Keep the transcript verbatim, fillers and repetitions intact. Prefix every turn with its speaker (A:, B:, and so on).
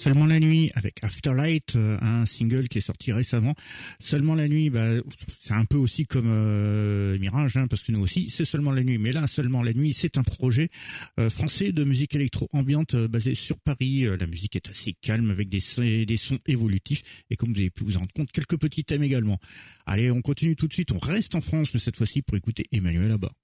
A: Seulement la nuit avec Afterlight, euh, un single qui est sorti récemment. Seulement la nuit, bah, c'est un peu aussi comme euh, Mirage, hein, parce que nous aussi, c'est seulement la nuit. Mais là, seulement la nuit, c'est un projet euh, français de musique électro-ambiante euh, basé sur Paris. Euh, la musique est assez calme avec des, des sons évolutifs et comme vous avez pu vous en rendre compte, quelques petits thèmes également. Allez, on continue tout de suite. On reste en France, mais cette fois-ci pour écouter Emmanuel là-bas.